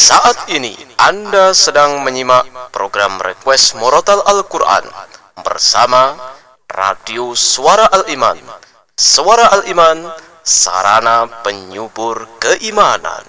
Saat ini Anda sedang menyimak program Request Murotal Al-Quran bersama Radio Suara Al-Iman. Suara Al-Iman, sarana penyubur keimanan.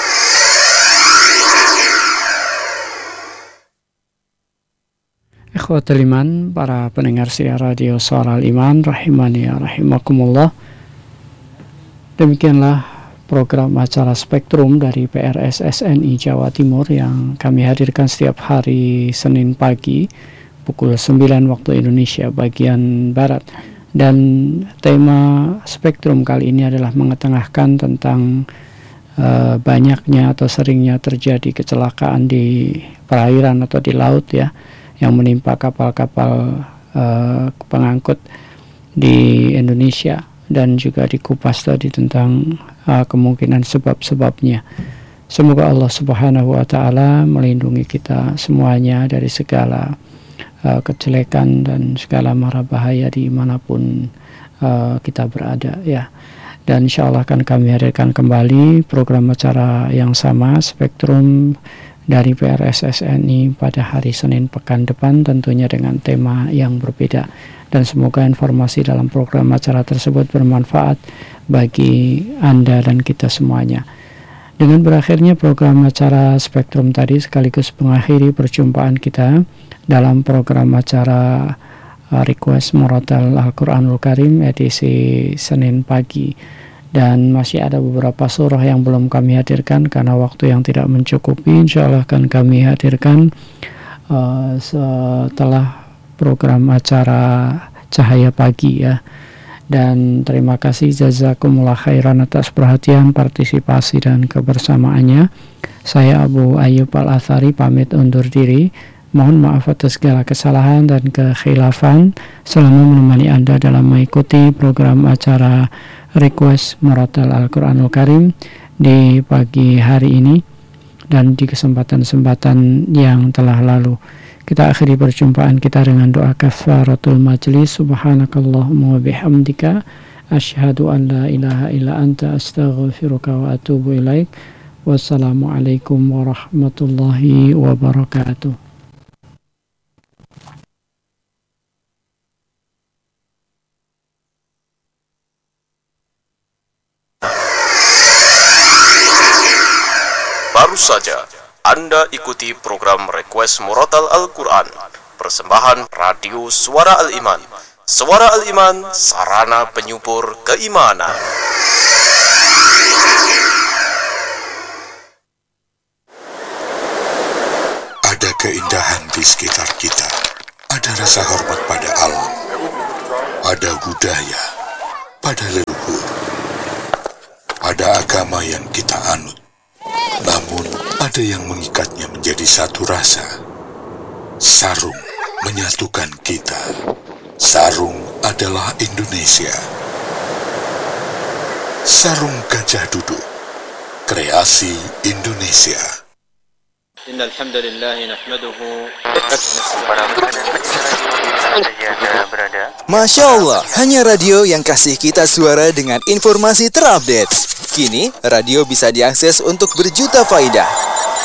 Ikhwatul iman, para pendengar siar Radio Suara Al-Iman, rahimani ya rahimakumullah. Demikianlah program acara Spektrum dari PRSSNI Jawa Timur yang kami hadirkan setiap hari Senin pagi pukul 9 waktu Indonesia bagian Barat. Dan tema Spektrum kali ini adalah mengetengahkan tentang banyaknya atau seringnya terjadi kecelakaan di perairan atau di laut ya, yang menimpa kapal-kapal pengangkut di Indonesia, dan juga dikupas tadi tentang kemungkinan sebab-sebabnya. Semoga Allah Subhanahu wa Ta'ala melindungi kita semuanya dari segala kejelekan dan segala mara bahaya dimanapun kita berada ya. Dan insya Allah akan kami hadirkan kembali program acara yang sama, Spektrum dari PRSSNI pada hari Senin pekan depan, tentunya dengan tema yang berbeda. Dan semoga informasi dalam program acara tersebut bermanfaat bagi Anda dan kita semuanya. Dengan berakhirnya program acara Spektrum tadi sekaligus mengakhiri perjumpaan kita dalam program acara Request Murotal Al-Quranul Karim edisi Senin pagi. Dan masih ada beberapa surah yang belum kami hadirkan karena waktu yang tidak mencukupi. Insya Allah akan kami hadirkan setelah program acara Cahaya Pagi ya. Dan terima kasih jazakumullah khairan atas perhatian, partisipasi dan kebersamaannya. Saya Abu Ayyub Al-Athari pamit undur diri. Mohon maaf atas segala kesalahan dan kekhilafan selama menemani Anda dalam mengikuti program acara Request Murotal Al-Quranul Karim di pagi hari ini dan di kesempatan-kesempatan yang telah lalu. Kita akhiri perjumpaan kita dengan doa kafaratul majlis. Subhanakallahumma wa bihamdika asyhadu an la ilaha illa anta astaghfiruka wa atubu ilaik. Wassalamualaikum warahmatullahi wabarakatuh. Baru saja Anda ikuti program Request Murotal Al-Quran, persembahan Radio Suara Al-Iman. Suara Al-Iman, sarana penyubur keimanan. Ada keindahan di sekitar kita. Ada rasa hormat pada alam. Ada budaya pada leluhur. Ada agama yang kita anut. Namun ada yang mengikatnya menjadi satu rasa. Sarung menyatukan kita. Sarung adalah Indonesia. Sarung Gajah Duduk, kreasi Indonesia. Innal hamdalillah nahmaduhu. Masya Allah, hanya radio yang kasih kita suara dengan informasi terupdate. Kini, radio bisa diakses untuk berjuta faedah.